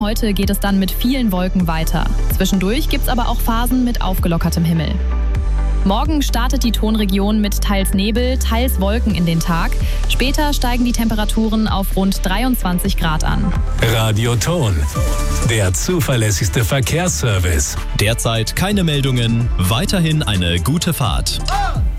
Heute geht es dann mit vielen Wolken weiter. Zwischendurch gibt es aber auch Phasen mit aufgelockertem Himmel. Morgen startet die Tonregion mit teils Nebel, teils Wolken in den Tag. Später steigen die Temperaturen auf rund 23 Grad an. Radio Ton, der zuverlässigste Verkehrsservice. Derzeit keine Meldungen, weiterhin eine gute Fahrt.